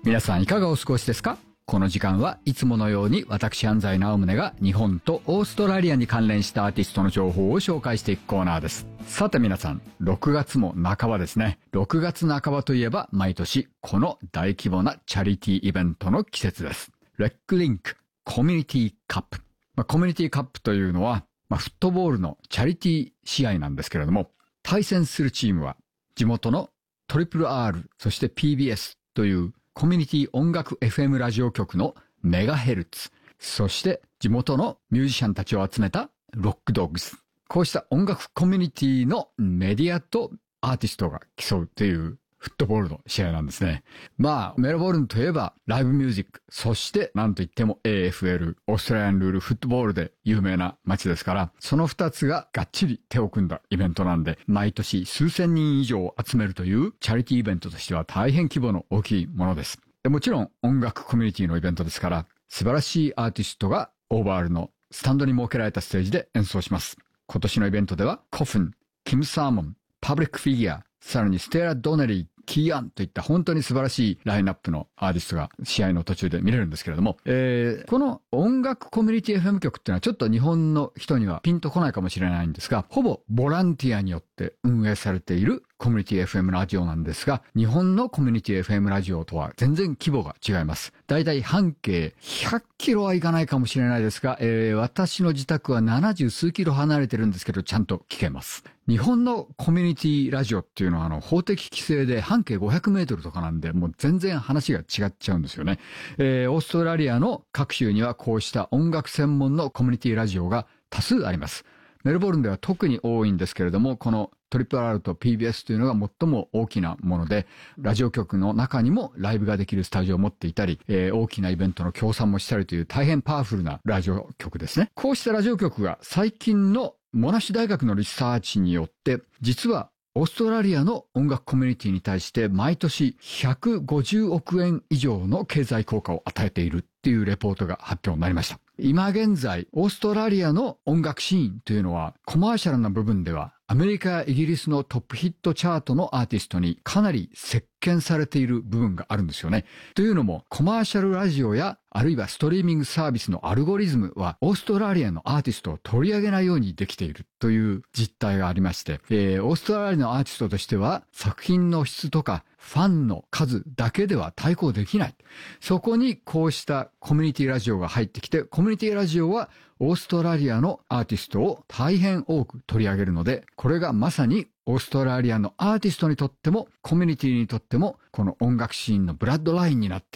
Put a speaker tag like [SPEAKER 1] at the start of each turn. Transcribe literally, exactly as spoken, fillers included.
[SPEAKER 1] 皆さんいかがお過ごしですか？この時間はいつものように私安西直宗が日本とオーストラリアに関連したアーティストの情報を紹介していくコーナーです。さて皆さん、ろくがつも半ばですね。ろくがつ半ばといえば毎年この大規模なチャリティーイベントの季節です。レックリンクコミュニティカップ。まあ、コミュニティカップというのは、まあ、フットボールのチャリティー試合なんですけれども、対戦するチームは地元のトリプル R そして ピービーエス というコミュニティ音楽 エフエム ラジオ局のメガヘルツ、そして地元のミュージシャンたちを集めたロックドッグス。こうした音楽コミュニティのメディアとアーティストが競うというフットボールの試合なんですね。まあ、メルボルンといえばライブミュージック、そしてなんといっても エーエフエル、オーストラリアンルールフットボールで有名な街ですから、その二つががっちり手を組んだイベントなんで、毎年数千人以上を集めるというチャリティーイベントとしては大変規模の大きいものです。でもちろん音楽コミュニティのイベントですから、素晴らしいアーティストがオーバールのスタンドに設けられたステージで演奏します。今年のイベントではコフン、キム・サーモン、パブリック・フィギュア、さらにステラ・ドネリー、キーアンといった本当に素晴らしいラインナップのアーティストが試合の途中で見れるんですけれども、えー、この音楽コミュニティ エフエム 局っていうのはちょっと日本の人にはピンとこないかもしれないんですが、ほぼボランティアによって運営されているコミュニティ エフエム ラジオなんですが、日本のコミュニティ エフエム ラジオとは全然規模が違います。だいたい半径ひゃっキロはいかないかもしれないですが、えー、私の自宅はななじゅう数キロ離れてるんですけど、ちゃんと聞けます。日本のコミュニティラジオっていうのはあの法的規制で半径ごひゃくメートルとかなんで、もう全然話が違っちゃうんですよね。えー、オーストラリアの各州にはこうした音楽専門のコミュニティラジオが多数あります。メルボルンでは特に多いんですけれども、このトリプル R と ピービーエス というのが最も大きなもので、ラジオ局の中にもライブができるスタジオを持っていたり、えー、大きなイベントの協賛もしたりという大変パワフルなラジオ局ですね。こうしたラジオ局が最近のモナッシュ大学のリサーチによって、実はオーストラリアの音楽コミュニティに対して毎年ひゃくごじゅうおくえん以上の経済効果を与えているっていうレポートが発表になりました。今現在、オーストラリアの音楽シーンというのはコマーシャルな部分ではアメリカやイギリスのトップヒットチャートのアーティストにかなり席巻されている部分があるんですよね。というのもコマーシャルラジオやあるいはストリーミングサービスのアルゴリズムはオーストラリアのアーティストを取り上げないようにできているという実態がありまして、えー、オーストラリアのアーティストとしては作品の質とかファンの数だけでは対抗できない。そこにこうしたコミュニティラジオが入ってきて、コミュニティラジオはオーストラリアのアーティストを大変多く取り上げるので、これがまさにオーストラリアのアーティストにとってもコミュニティにとってもこの音楽シーンのブラッドラインになっている。